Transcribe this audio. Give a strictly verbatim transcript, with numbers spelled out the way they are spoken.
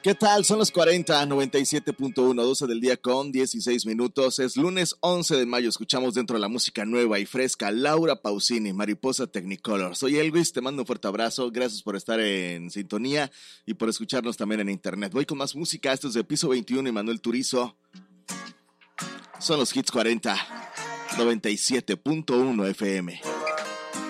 ¿Qué tal? Son los cuarenta, noventa y siete punto uno, doce del día con dieciséis minutos. Es lunes once de mayo. Escuchamos dentro de la música nueva y fresca Laura Pausini, Mariposa Technicolor. Soy Elvis, te mando un fuerte abrazo. Gracias por estar en sintonía y por escucharnos también en internet. Voy con más música. Esto es de Piso veintiuno y Manuel Turizo. Son los Hits cuarenta, noventa y siete punto uno F M.